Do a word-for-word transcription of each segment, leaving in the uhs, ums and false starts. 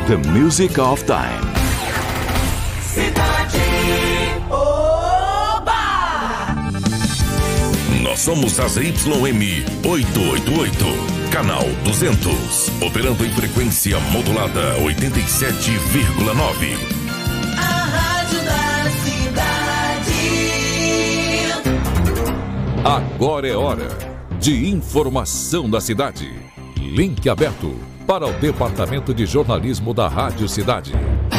The Music of Time. Cidade Oba! Nós somos a Z Y M oitocentos e oitenta e oito, canal duzentos, operando em frequência modulada oitenta e sete vírgula nove. A rádio da cidade. Agora é hora de informação da cidade. Link aberto para o Departamento de Jornalismo da Rádio Cidade.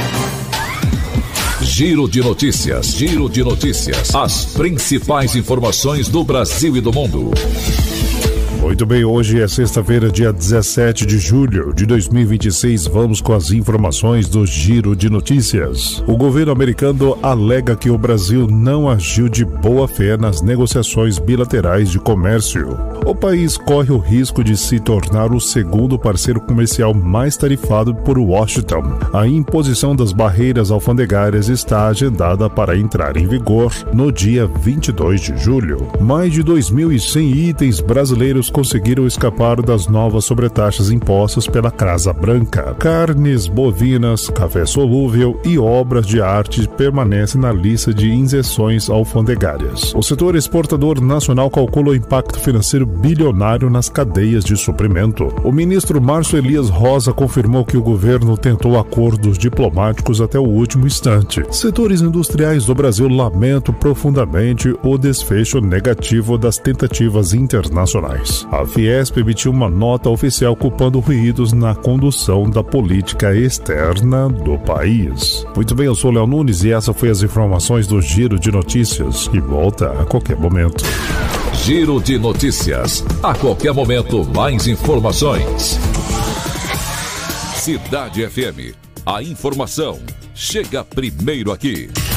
Giro de notícias, giro de notícias. As principais informações do Brasil e do mundo. Muito bem, hoje é sexta-feira, dia dezessete de julho de dois mil e vinte e seis. Vamos com as informações do Giro de Notícias. O governo americano alega que o Brasil não agiu de boa fé nas negociações bilaterais de comércio. O país corre o risco de se tornar o segundo parceiro comercial mais tarifado por Washington. A imposição das barreiras alfandegárias está agendada para entrar em vigor no dia vinte e dois de julho. Mais de dois mil e cem itens brasileiros conseguiram escapar das novas sobretaxas impostas pela Casa Branca. Carnes bovinas, café solúvel e obras de arte permanecem na lista de isenções alfandegárias. O setor exportador nacional calcula o impacto financeiro bilionário nas cadeias de suprimento. O ministro Márcio Elias Rosa confirmou que o governo tentou acordos diplomáticos até o último instante. Setores industriais do Brasil lamentam profundamente o desfecho negativo das tentativas internacionais. A Fiesp emitiu uma nota oficial culpando ruídos na condução da política externa do país. Muito bem, eu sou Léo Nunes e essa foi as informações do Giro de Notícias, que volta a qualquer momento. Giro de Notícias. A qualquer momento, mais informações. Cidade F M. A informação chega primeiro aqui.